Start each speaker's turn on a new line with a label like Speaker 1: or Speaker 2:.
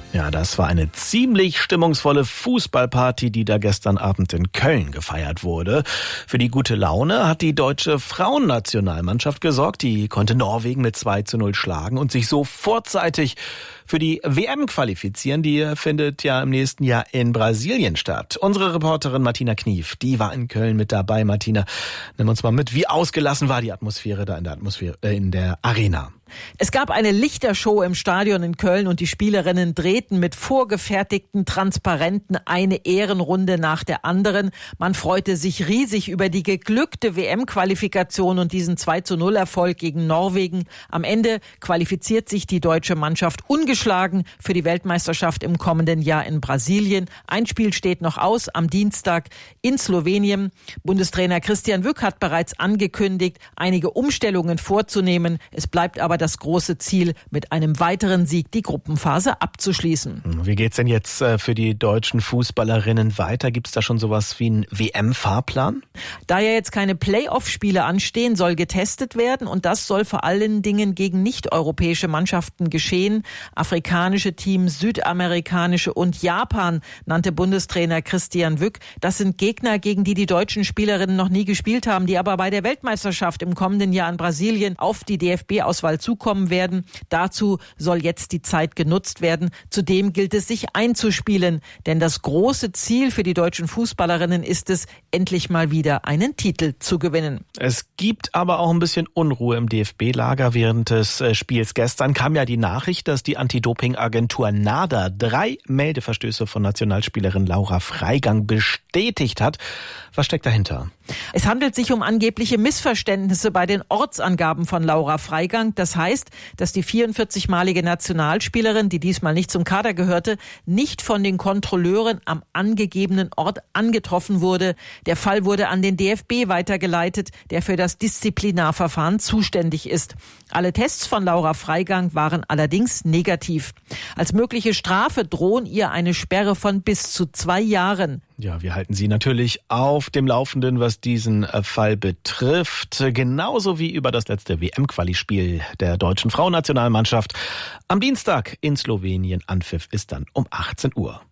Speaker 1: Ja, das war eine ziemlich stimmungsvolle Fußballparty, die da gestern Abend in Köln gefeiert wurde. Für die gute Laune hat die deutsche Frauennationalmannschaft gesorgt. Die konnte Norwegen mit 2:0 schlagen und sich so vorzeitig für die WM qualifizieren. Die findet ja im nächsten Jahr in Brasilien statt. Unsere Reporterin Martina Knief, die war in Köln mit dabei. Martina, nimm uns mal mit. Wie ausgelassen war die Atmosphäre da in der Arena?
Speaker 2: Es gab eine Lichtershow im Stadion in Köln und die Spielerinnen drehten mit vorgefertigten Transparenten eine Ehrenrunde nach der anderen. Man freute sich riesig über die geglückte WM-Qualifikation und diesen 2:0-Erfolg gegen Norwegen. Am Ende qualifiziert sich die deutsche Mannschaft ungeschlagen für die Weltmeisterschaft im kommenden Jahr in Brasilien. Ein Spiel steht noch aus am Dienstag in Slowenien. Bundestrainer Christian Wück hat bereits angekündigt, einige Umstellungen vorzunehmen. Es bleibt aber das große Ziel, mit einem weiteren Sieg die Gruppenphase abzuschließen.
Speaker 1: Wie geht's denn jetzt für die deutschen Fußballerinnen weiter? Gibt's da schon sowas wie einen WM-Fahrplan?
Speaker 2: Da ja jetzt keine Playoff-Spiele anstehen, soll getestet werden und das soll vor allen Dingen gegen nicht-europäische Mannschaften geschehen. Afrikanische Teams, südamerikanische und Japan nannte Bundestrainer Christian Wück. Das sind Gegner, gegen die deutschen Spielerinnen noch nie gespielt haben, die aber bei der Weltmeisterschaft im kommenden Jahr in Brasilien auf die DFB-Auswahl zukommen werden. Dazu soll jetzt die Zeit genutzt werden. Zudem gilt es, sich einzuspielen. Denn das große Ziel für die deutschen Fußballerinnen ist es, endlich mal wieder einen Titel zu gewinnen.
Speaker 1: Es gibt aber auch ein bisschen Unruhe im DFB-Lager. Während des Spiels gestern kam ja die Nachricht, dass die Anti-Doping-Agentur NADA 3 Meldeverstöße von Nationalspielerin Laura Freigang bestätigt hat. Was steckt dahinter?
Speaker 2: Es handelt sich um angebliche Missverständnisse bei den Ortsangaben von Laura Freigang. Das heißt, dass die 44-malige Nationalspielerin, die diesmal nicht zum Kader gehörte, nicht von den Kontrolleuren am angegebenen Ort angetroffen wurde. Der Fall wurde an den DFB weitergeleitet, der für das Disziplinarverfahren zuständig ist. Alle Tests von Laura Freigang waren allerdings negativ. Als mögliche Strafe drohen ihr eine Sperre von bis zu 2 Jahren.
Speaker 1: Ja, wir halten Sie natürlich auf dem Laufenden, was diesen Fall betrifft. Genauso wie über das letzte WM-Quali-Spiel der deutschen Frauennationalmannschaft. Am Dienstag in Slowenien. Anpfiff ist dann um 18 Uhr.